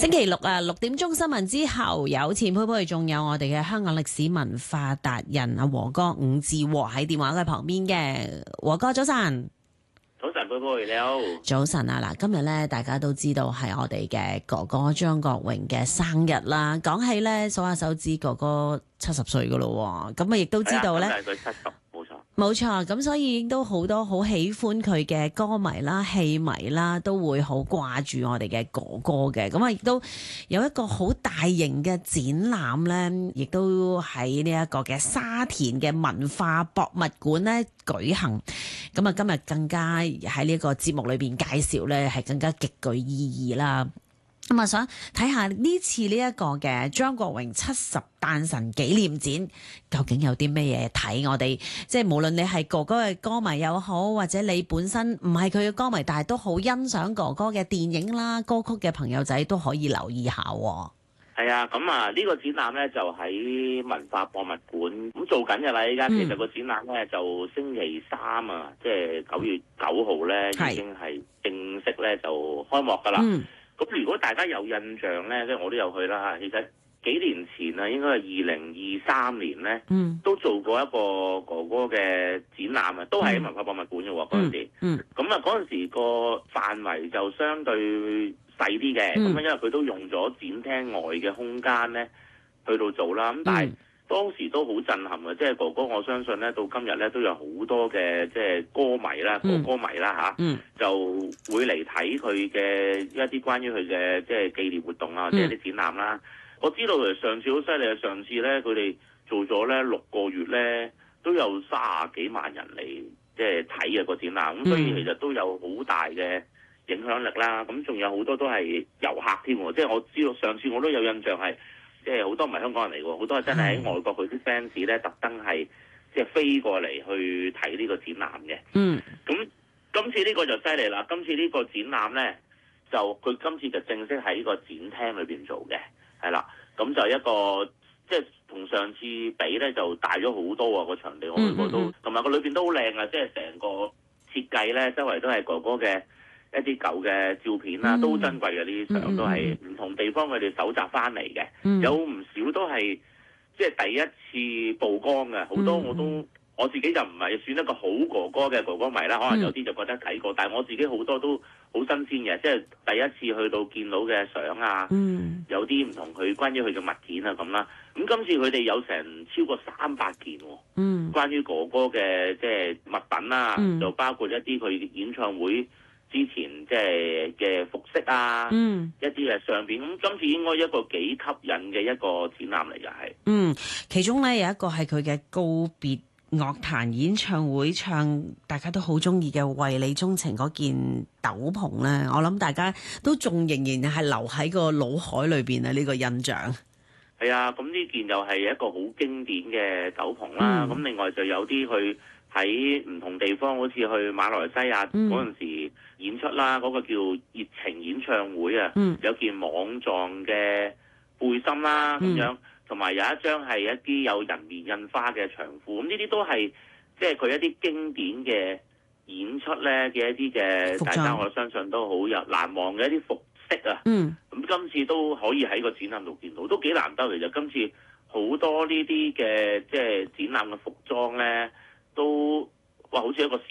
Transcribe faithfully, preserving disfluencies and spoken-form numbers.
星期六啊，六點鐘新聞之後有錢佩佩，仲有我哋嘅香港歷史文化達人阿和哥伍志和喺電話嘅旁邊嘅。和哥早晨。 早晨，佩佩你好。 早晨啊，嗱，今日咧大家都知道係我哋嘅哥哥張國榮嘅生日啦。講起咧，數下手指，哥哥七十歲噶咯，咁啊亦都知道咧。 係佢七十，冇錯。 冇錯，咁所以都好多好喜歡佢嘅歌迷啦、戲迷啦，都會好掛住我哋嘅哥哥嘅。咁啊，亦都有一個好大型嘅展覽咧，亦都喺呢一個嘅沙田嘅文化博物館咧舉行。咁啊，今日更加喺呢個節目裏邊介紹咧，係更加極具意義啦。咁啊，想睇下呢次呢一個嘅張國榮七十誕辰紀念展，究竟有啲咩嘢睇？我哋即係無論你係哥哥嘅歌迷又好，或者你本身唔係佢嘅歌迷，但係都好欣賞哥哥嘅電影啦、歌曲嘅朋友仔都可以留意下。 係啊，咁啊呢個展覽咧就喺文化博物館咁做緊嘅啦。依家其實個展覽咧就星期三啊，即係九月九號咧已經係正式咧就開幕噶啦。 嗯咁如果大家有印象咧，即係我都有去啦。其實幾年前啊，應該係二零二三年咧， 嗯， 都做過一個哥哥嘅展覽啊，都係喺文化博物館嘅喎嗰陣時。 嗯， 咁啊嗰陣時個範圍就相對細啲嘅，咁啊、嗯、因為佢都用咗展廳外嘅空間咧去到做啦。咁但係當時都好震撼嘅，即係哥哥我相信咧到今日咧都有好多嘅即係歌迷啦、哥哥迷啦嚇， 嗯、 就會嚟睇佢嘅一啲關於佢嘅即係紀念活動啊，或者啲展覽啦。嗯、我知道其實上次好犀利啊，上次咧佢哋做咗咧六個月咧都有卅幾萬人嚟即係睇嘅個展覽，咁所以其實都有好大嘅影響力啦。咁仲有好多都係遊客添喎，即係我知道上次我都有印象係。即係好多唔係香港人嚟喎，好多係真係喺外國佢啲 fans 咧，特登係即係飛過嚟去睇呢個展覽嘅。嗯，咁今次呢個就犀利啦！今次呢個展覽咧，就佢今次就正式喺個展廳裏邊做嘅，係啦。咁就一個即係同上次比咧，就大咗好多啊！個場地我去過都，同埋個裏邊都好靚啊！即係成個設計咧，周圍都係哥哥嘅一啲舊嘅照片啦，都好珍貴嘅，呢啲相都係唔同地方佢哋搜集翻嚟嘅，嗯、有唔少都係即係第一次曝光嘅，好多我都、嗯、我自己就唔係算一個好哥哥嘅哥哥迷啦，可能有啲就覺得睇過，嗯、但係我自己好多都好新鮮嘅，即係第一次去到見到嘅相啊，嗯、有啲唔同佢關於佢嘅物件啊咁啦。咁今次佢哋有成超過三百件喎，嗯、關於哥哥嘅即係物品啦，嗯、就包括一啲佢演唱會之前即係嘅服飾啊，嗯、一啲嘅相片，咁今次應該一個幾吸引嘅一個展覽嚟㗎，係。嗯， 其中咧有一個係佢嘅告別樂壇演唱會，唱大家都好中意嘅《為你鍾情》嗰件斗篷咧，我諗大家都仲仍然係留喺個腦海裏邊啊！呢、呢個印象。 係啊，咁呢件又係一個好經典嘅斗篷啦。咁、嗯、另外就有啲去喺唔同地方，好似去馬來西亞嗰陣時演出啦，嗰、嗯、個叫熱情演唱會啊，嗯、有件網狀嘅背心啦咁樣，同埋、嗯、有一張係一啲有人面印花嘅長褲，咁呢啲都係即係佢一啲經典嘅演出咧嘅一啲嘅，裝大家我相信都好有難忘嘅一啲服飾啊。嗯，咁今次都可以喺個展覽度見到，都幾難得。其實今次好多呢啲嘅即係展覽嘅服裝咧。都哇，好似一個時